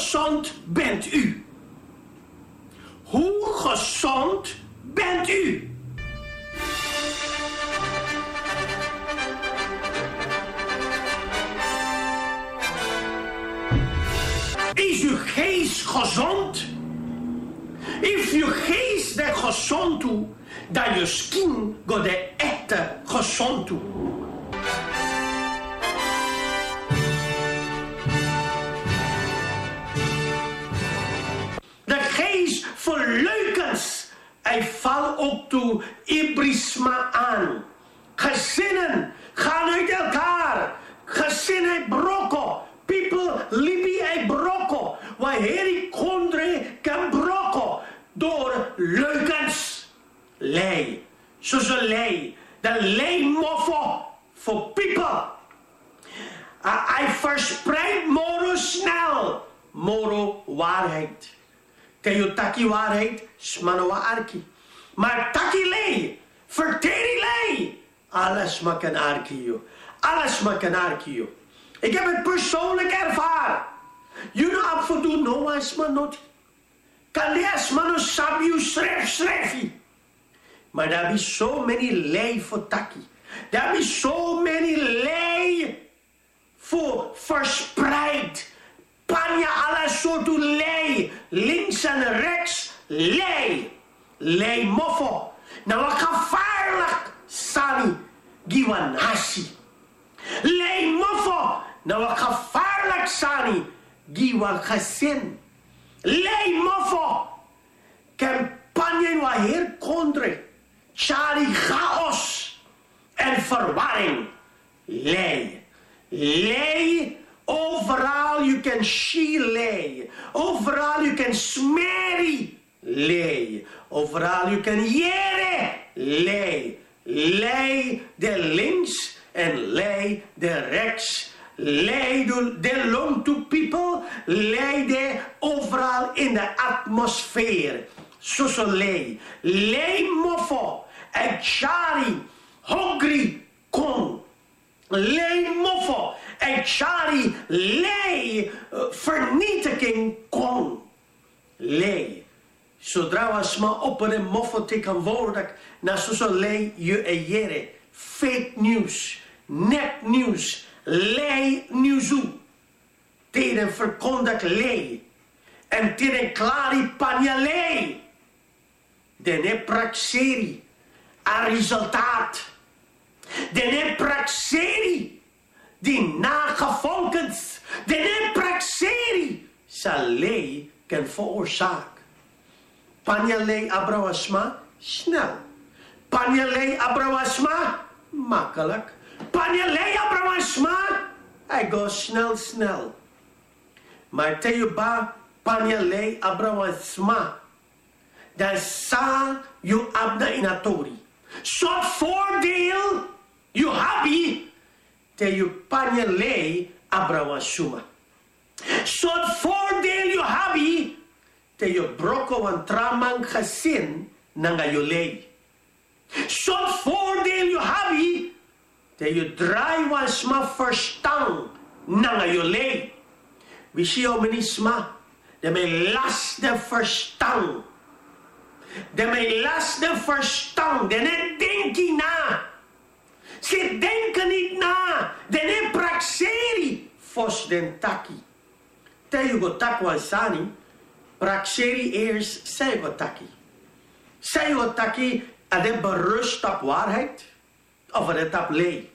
gezond bent u? Hoe gezond bent u? Is uw geest gezond? If uw geest de gezond toe, dan je skin go de echte gezond toe. De geest voor leukens, hij valt ook toe ibrisma aan. Gezinnen gaan uit elkaar. Gezinnen brokko. People libi uit brokko. Wanneer ik kondre kan brokko. Door leukens. Lei. Zoals een lei. De lei moffo voor people. Hij verspreidt moro snel. Moro waarheid. Teo taki waarheid. Smanoa arki. Maar taki lei. Verteri lei. Alles maar kan arki. Alles maar kan arki. Ik heb het persoonlijk ervaren. Je nou af en toe no as man not. Kan lees man no sabiu schrefi. Maar daar is so many lei voor taki. Daar is so many lei voor verspreid. Panja alle soorten lei. Links en rechts lei. Lei moffo. Nou wat gevaarlijk. Sani. Giwanasi. Lei moffo. Nou wat gevaarlijk sani. Giwan gezin. Lei moffo. Campagne wa heer kondre. Chari chaos. En verwarring. Lei. Lei. Overal you can she lei. Overal you can smerry. Lei. Overal you can jere. Lei. Lei de links en lei de rechts. Lei de long to people. Lei de overal in de atmosfeer. Zoals lei. Lei moffo. En chari. Hungry kon. Lei moffo. En chari. Lei. Vernietiging kon. Lei. Zodra was maar op een moffo tegenwoordig. Na zo'n lei je ejere. Fake news. Nepnieuws. Lei nieuwsu. Tegen verkondig lei. En tegen klari panja lei. Dene praxeri. A resultaat. Dene praxeri. Die nagevolgens. Dene praxeri. Zal lei kan veroorzaken. Panja lei abrawasma. Snel. Panja lei abrawasma. Makkelijk. Panja lei abrawasma. Hij gaat snel. Maar teyuba panja lei abrawasma. Dan sa je abna inatori. Soort voordeel je habi. Teyu panja lei abrawasuma. Soort voordeel je habi. Teyu broko en tramang gezin nanga je lei. Soort voordeel je habi. Dat je draai was maar verstand nanga je lei. We zien om niet sma. Dat mij last de verstand. Dat mij last de verstand. Dat niet denken na. Ze denken niet na. Dat niet praxeri. Fos den taki. Dat je go takwa sani. Praxeri eerst zij go taki. Zij go taki. En dat berust op waarheid. Of het op lei.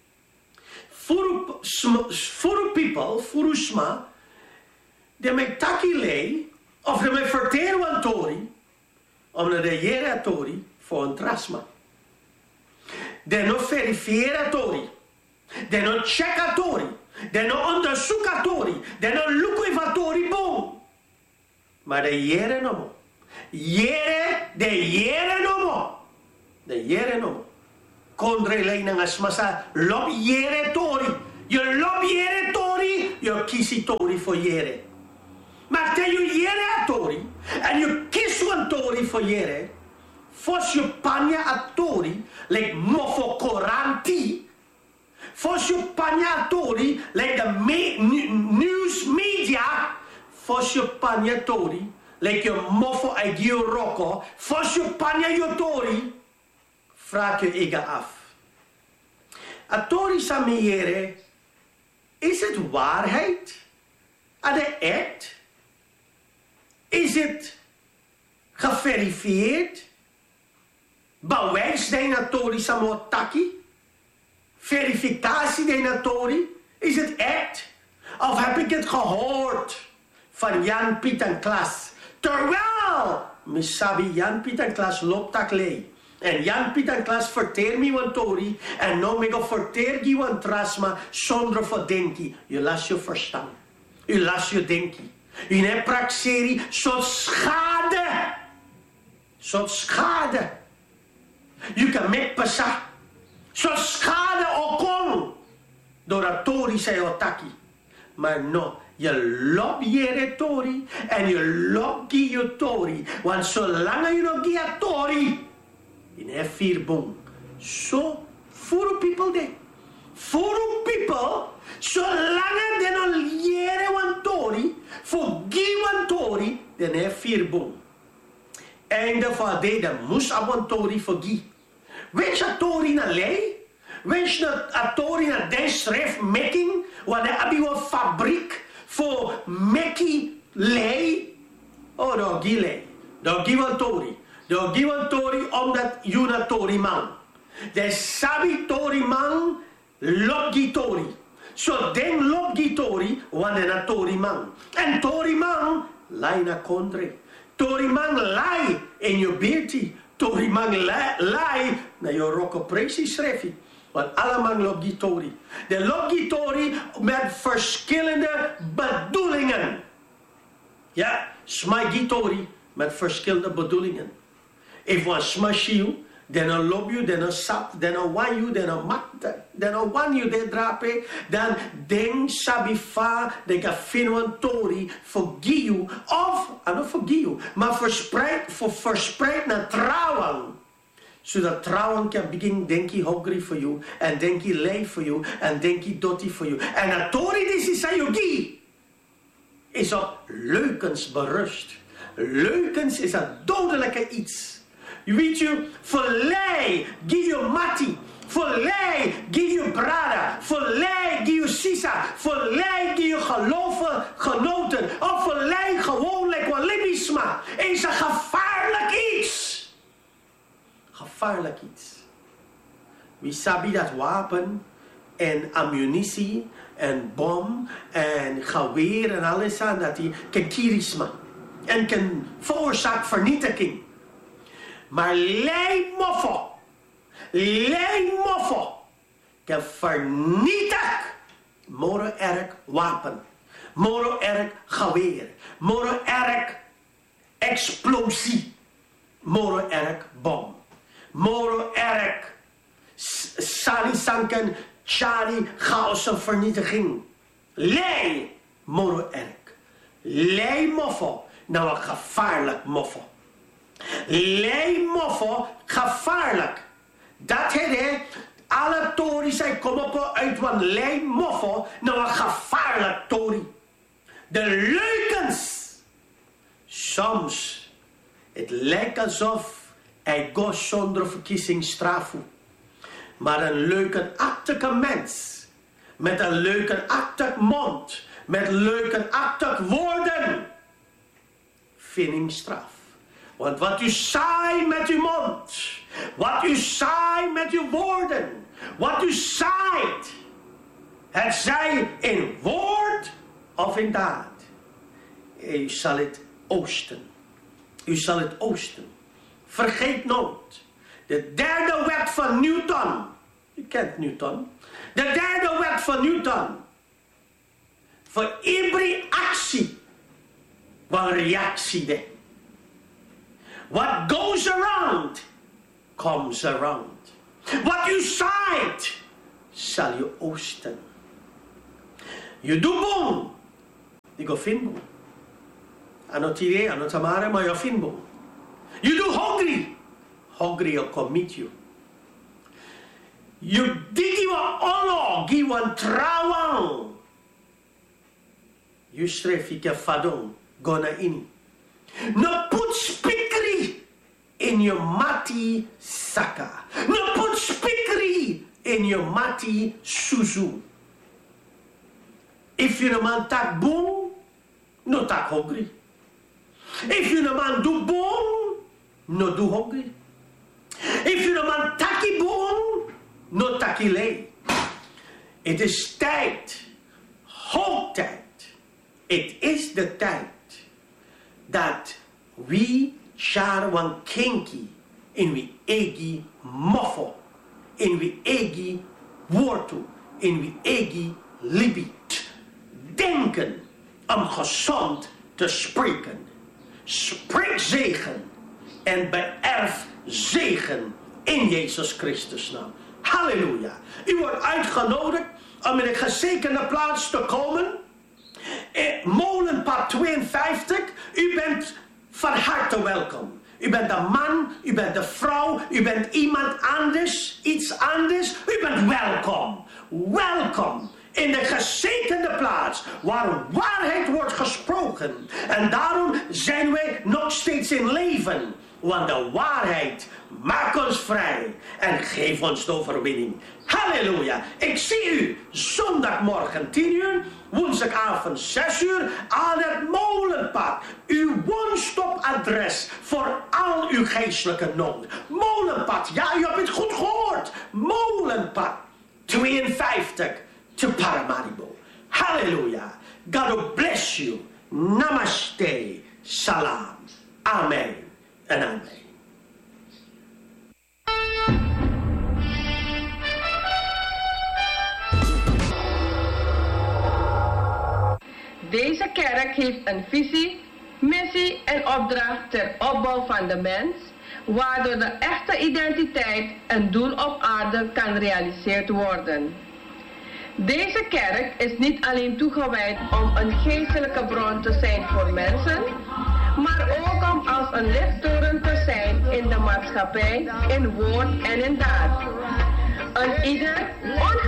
Voor people, voor sma. De mij taki lei. Of de mij verteren aan tori. Om naar de jere tori. Voor een trasma. De no verifiëren tori. De no checken tori. De no onderzoeken tori. De no lukken tori boom. Maar de jere no mo. De jere no mo. De jere no mo. Kondre lei nang asmasa lob jere tori. Je lob jere tori. Je kisi tori voor jere. Maar te je jere tori. En je kies een tori voor jere. Fos je panja a tori. Like mofo koranti. Fos je panja a tori. Like de news media. fosio panya tori, like je mofo ai gio roko, fosio panya yo tori, vraag je ega af. A tori samiere, is het waarheid? Is het echt? Is het geverifieerd? Bewijs de natori samotaki? Verificatie de natori? Is het echt? Of heb ik het gehoord van Jan, Piet en Klaas? Terwijl, misabi Jan, Piet en Klaas loopt tak lei. En Jan, Piet en Klaas verteer me wan tori. En nou me go verteer die wan trasma zonder verdenking. Je las je verstand. U las je denken. U ne praxeri zo'n schade. Zo'n schade. Je kan met pasa. Zo'n schade okon. Door a tori zei otaki. Maar no, je loopt je tori. En je loopt je tori. Want zolang je nog je tori. In a vier boom. So, for people there. For people, zolang de no leren wan tori, forgive wan tori, dan heb vier boom. Einde van de moest wan tori forgive. Wens je tori na lei? Wens je a tori na den schrijf making, wanneer heb je een fabriek voor making lei? Oh, dan gi lei. Dan gi wan tori. Dan gi wan tori omdat je na tori man. De sabi tori man, lobgi tori. So den lobgi tori, wanneer na tori man. En tori man, lai na kondre. Tori man lai in je beertie. Tori man lai na je roko presi schrefi. Want allemaal lobgi tori. De lobgi tori met verschillende bedoelingen. Ja, smagi tori met verschillende bedoelingen. If one smash you, then a love you, then a sap, then a wan you, then a mat, then a wan you, then drape, dan den sabifa, de gafinwan tori, forgive you, of, I don't forgive you, maar verspreid naar trouwen. Zodat trouwen kan begin denki hungry for you, en denki lei for you, en denki dotti for you. En a tori disi sayogi is op leukens berust. Leukens is een dodelijke iets. Je weet je, verlei, give je mati. Verlei, give je brada. Verlei, give je sisa. Verlei, give je genoten. Of verlei gewoon lekker libisma. Is een gevaarlijk iets. Gevaarlijk iets. Wie sabi dat wapen en ammunitie en bom en geweer en alles aan dat die kan kirisma. En kan veroorzaken vernietiging. Maar lei moffo, kan vernietig, moro erg wapen, moro erg geweer, moro erg explosie, moro erg bom, moro erg sani sanken, chari, chaos en vernietiging. Lei, moro erg, lei moffo, nou een gevaarlijk moffo. Lei moffo, gevaarlijk. Dat het alle tori zijn komen op uit van lei moffo, nou een gevaarlijk tori. De leukens. Soms, het lijkt alsof hij gaat zonder verkiezing straffen. Maar een leugenachtige mens, met een leugenachtig mond, met leugenachtig woorden, vind hem straf. Want wat u zei met uw mond, wat u zei met uw woorden, wat u zaait, het zij in woord of in daad. U zal het oosten. U zal het oosten. Vergeet nooit. De derde wet van Newton. U kent Newton. De derde wet van Newton. Voor iedere actie. Wat reactie de. What goes around, comes around. What you zaait, zal je oosten. Je doet boom, die go finboom. Anotire, anotamare, maar je finboom. You do hungry, hungry will come meet you. You digi wa ono, gi wan trawang. You strefike fadon gona ini. No put spikri in your mati saka. No put spikri in your mati suzu. If you no man tak boom, no tak hungry. If you no man do boom, no do hungry. If you no man taki boom, no taki lay. Het is tijd, hoog tijd. Het is de tijd dat we sharwan kinki in we egi moffo, in we egi wortu, in we egi libit. Denken om gezond te spreken. Spreek zegen en beërf zegen in Jezus Christus naam. Halleluja. U wordt uitgenodigd om in een gezegende plaats te komen. Molenpad 52. U bent van harte welkom. U bent een man, u bent een vrouw, u bent iemand anders, iets anders. U bent welkom. Welkom. In de gezegende plaats waar waarheid wordt gesproken. En daarom zijn wij nog steeds in leven. Want de waarheid maakt ons vrij en geeft ons de overwinning. Halleluja. Ik zie u zondagmorgen 10 uur, woensdagavond 6 uur aan het Molenpad. Uw one-stop-adres voor al uw geestelijke nood. Molenpad, ja, u hebt het goed gehoord. Molenpad 52 te Paramaribo. Halleluja. God bless you. Namaste. Salam. Amen. En amen. Deze kerk heeft een visie, missie en opdracht ter opbouw van de mens, waardoor de echte identiteit en doel op aarde kan gerealiseerd worden. Deze kerk is niet alleen toegewijd om een geestelijke bron te zijn voor mensen, maar ook om als een lichttoren te zijn in de maatschappij, in woord en in daad. Een ieder,